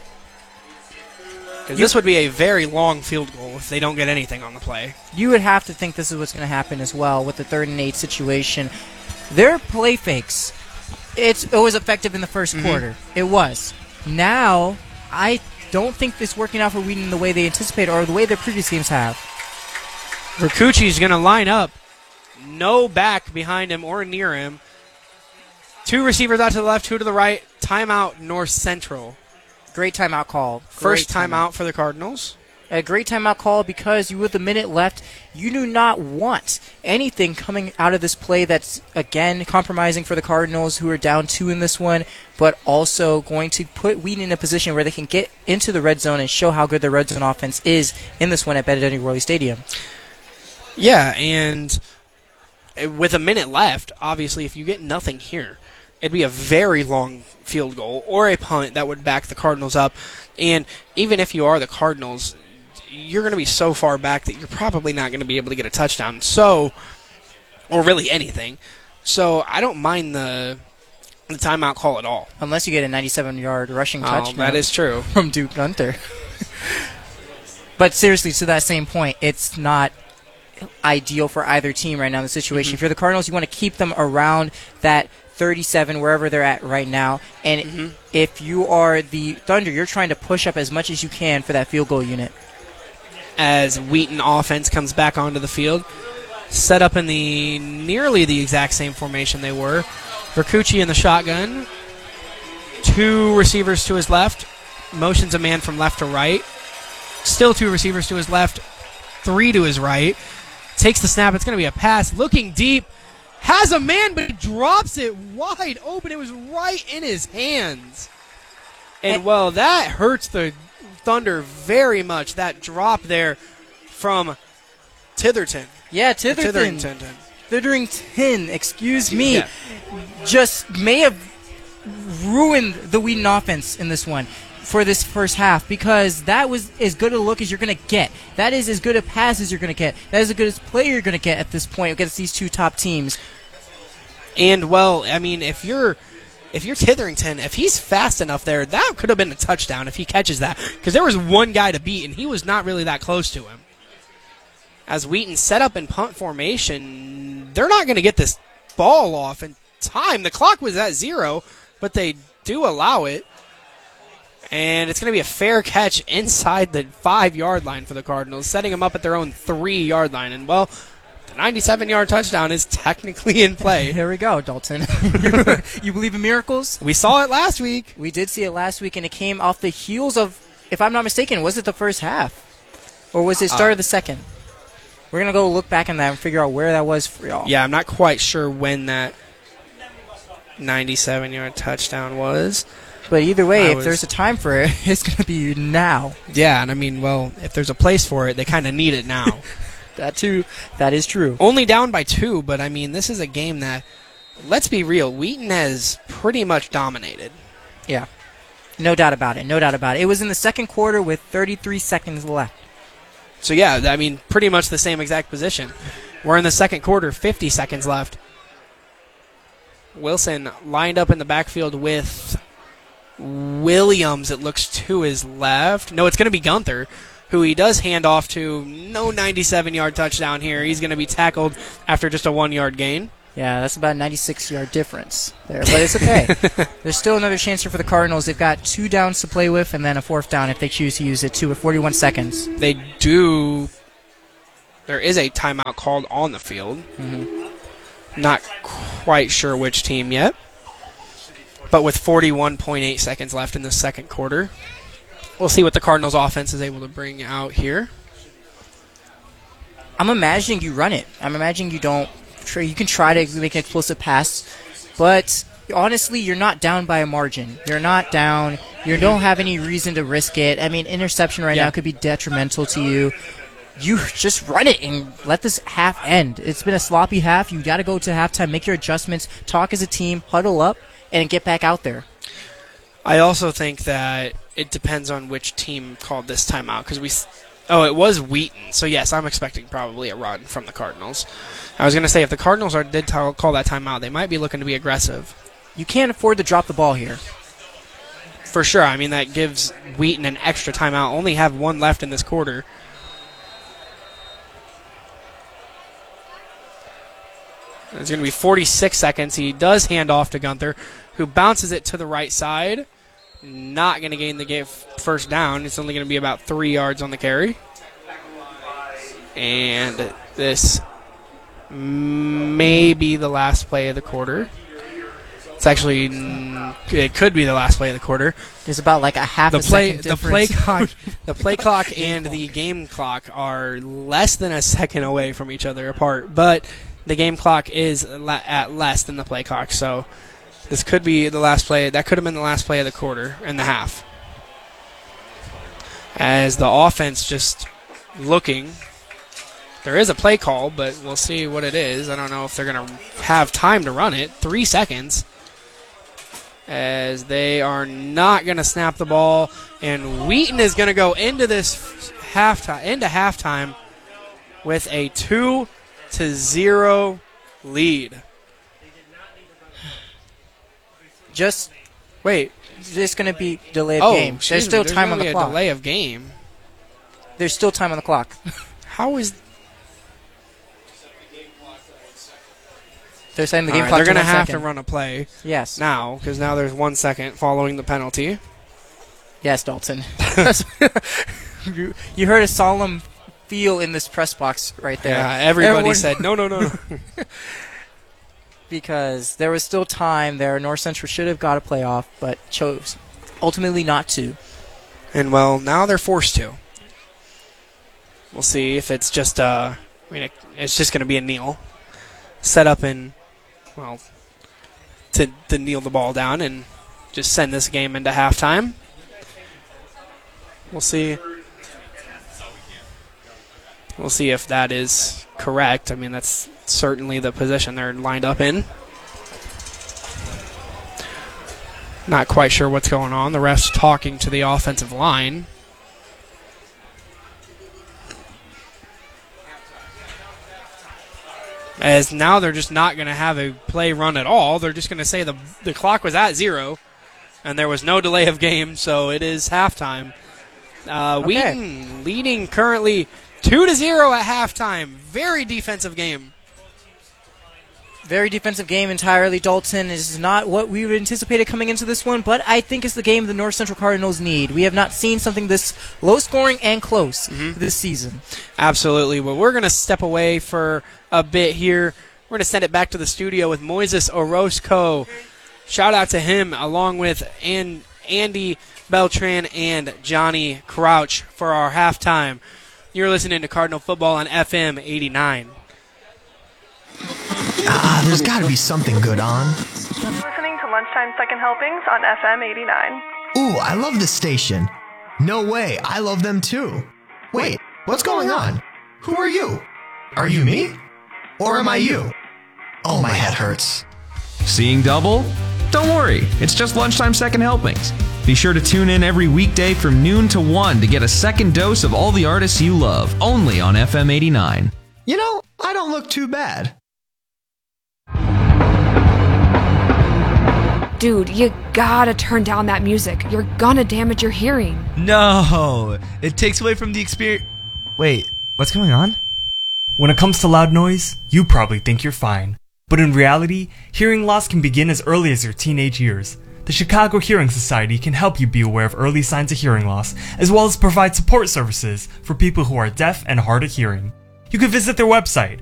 Because this would be a very long field goal if they don't get anything on the play. You would have to think this is what's going to happen as well with the third and eight situation. Their play fakes, it's, it was effective in the first mm-hmm. quarter. It was. Now, I don't think it's working out for Wheaton the way they anticipate or the way their previous games have. Vercucci's going to line up. No back behind him or near him. Two receivers out to the left, two to the right. Timeout North Central. Great timeout call. First Great timeout time for the Cardinals. A great timeout call because you, with a minute left, you do not want anything coming out of this play that's, again, compromising for the Cardinals, who are down two in this one, but also going to put Wheaton in a position where they can get into the red zone and show how good their red zone offense is in this one at Benedetti Worley Stadium. Yeah, and with a minute left, obviously, if you get nothing here, it'd be a very long field goal or a punt that would back the Cardinals up. And even if you are the Cardinals, you're going to be so far back that you're probably not going to be able to get a touchdown. So, or really anything. So I don't mind the the timeout call at all. Unless you get a ninety-seven-yard rushing oh, touchdown. That is true. From Duke Gunter. But seriously, to that same point, it's not ideal for either team right now in the situation. Mm-hmm. If you're the Cardinals, you want to keep them around that thirty-seven, wherever they're at right now. And mm-hmm. if you are the Thunder, you're trying to push up as much as you can for that field goal unit. As Wheaton offense comes back onto the field, set up in the nearly the exact same formation they were. Vercucci in the shotgun. Two receivers to his left. Motions a man from left to right. Still two receivers to his left. Three to his right. Takes the snap. It's going to be a pass. Looking deep. Has a man, but he drops it wide open. It was right in his hands. And, well, that hurts the Thunder very much, that drop there from Titherton. Yeah, Titherton. Titherton. Titherton, excuse me. Yeah. Just may have ruined the Wheaton offense in this one for this first half, because that was as good a look as you're going to get. That is as good a pass as you're going to get. That is as good a play you're going to get at this point against these two top teams. And, well, I mean, if you're if you're Titherington, if he's fast enough there, that could have been a touchdown if he catches that, because there was one guy to beat, and he was not really that close to him. As Wheaton set up in punt formation, they're not going to get this ball off in time. The clock was at zero, but they do allow it. And it's going to be a fair catch inside the five-yard line for the Cardinals, setting them up at their own three-yard line. And, well, the ninety-seven-yard touchdown is technically in play. Here we go, Dalton. You believe in miracles? We saw it last week. We did see it last week, and it came off the heels of, if I'm not mistaken, was it the first half? Or was it start uh, of the second? We're going to go look back on that and figure out where that was for y'all. Yeah, I'm not quite sure when that ninety-seven-yard touchdown was. But either way, I if was, there's a time for it, it's going to be now. Yeah, and I mean, well, if there's a place for it, they kind of need it now. That too. That is true. Only down by two, but I mean, this is a game that, let's be real, Wheaton has pretty much dominated. Yeah. No doubt about it. No doubt about it. It was in the second quarter with thirty-three seconds left. So, yeah, I mean, pretty much the same exact position. We're in the second quarter, fifty seconds left. Wilson lined up in the backfield with Williams, it looks, to his left. No, it's going to be Gunther, who he does hand off to. No ninety-seven-yard touchdown here. He's going to be tackled after just a one-yard gain. Yeah, that's about a ninety-six-yard difference there, but it's okay. There's still another chance here for the Cardinals. They've got two downs to play with and then a fourth down if they choose to use it, too, with forty-one seconds. They do. There is a timeout called on the field. Mm-hmm. Not quite sure which team yet. But with forty-one point eight seconds left in the second quarter, we'll see what the Cardinals offense is able to bring out here. I'm imagining you run it. I'm imagining you don't. You can try to make an explosive pass, but honestly, you're not down by a margin. You're not down. You don't have any reason to risk it. I mean, interception right yeah. now could be detrimental to you. You just run it and let this half end. It's been a sloppy half. You got to go to halftime, make your adjustments, talk as a team, huddle up, and get back out there. I also think that it depends on which team called this timeout, because we. Oh, it was Wheaton. So, yes, I'm expecting probably a run from the Cardinals. I was going to say, if the Cardinals are, did t- call that timeout, they might be looking to be aggressive. You can't afford to drop the ball here. For sure. I mean, that gives Wheaton an extra timeout. Only have one left in this quarter. It's going to be forty-six seconds. He does hand off to Gunther, who bounces it to the right side. Not going to gain the game first down. It's only going to be about three yards on the carry. And this may be the last play of the quarter. It's actually, it could be the last play of the quarter. There's about like a half the a play, second the play difference. clock, the play clock and the game clock are less than a second away from each other apart. But the game clock is at less than the play clock, so this could be the last play. That could have been the last play of the quarter and the half. As the offense just looking. There is a play call, but we'll see what it is. I don't know if they're going to have time to run it. Three seconds. As they are not going to snap the ball. And Wheaton is going to go into this halftime, into halftime with a two to zero lead. Just wait. There's going to be delay of oh, game. There's still me. time There's on the a clock. delay of game. There's still time on the clock. How is? They're saying the All game right, clock. they're going to one have second. to run a play. Yes. Now, because now there's one second following the penalty. Yes, Dalton. you, you heard a solemn feel in this press box right there. Yeah, everybody Everyone- said no, no, no, no. Because there was still time there. North Central should have got a playoff, but chose ultimately not to. And, well, now they're forced to. We'll see if it's just, uh, I mean, it, it's just going to be a kneel. Set up and, well, to, to kneel the ball down and just send this game into halftime. We'll see. We'll see if that is correct. I mean, that's certainly the position they're lined up in. Not quite sure what's going on. The ref's talking to the offensive line. As now they're just not going to have a play run at all. They're just going to say the the clock was at zero, and there was no delay of game, so it is halftime. Uh, Okay. Wheaton leading currently two to zero at halftime. Very defensive game. Very defensive game entirely. Dalton is not what we would anticipated coming into this one, but I think it's the game the North Central Cardinals need. We have not seen something this low-scoring and close Mm-hmm. this season. Absolutely. Well, we're going to step away for a bit here. We're going to send it back to the studio with Moises Orozco. Shout out to him along with An- Andy Beltran and Johnny Crouch for our halftime. You're listening to Cardinal Football on F M eighty-nine. Ah, there's got to be something good on. Listening to Lunchtime Second Helpings on F M eighty-nine. Ooh, I love this station. No way, I love them too. Wait, what's going on? Who are you? Are you me? Or am I you? Oh, my head hurts. Seeing double? Don't worry, it's just Lunchtime Second Helpings. Be sure to tune in every weekday from noon to one to get a second dose of all the artists you love, only on F M eighty-nine. You know, I don't look too bad. Dude, you gotta turn down that music. You're gonna damage your hearing. No, it takes away from the experience. Wait, what's going on? When it comes to loud noise, you probably think you're fine. But in reality, hearing loss can begin as early as your teenage years. The Chicago Hearing Society can help you be aware of early signs of hearing loss, as well as provide support services for people who are deaf and hard of hearing. You can visit their website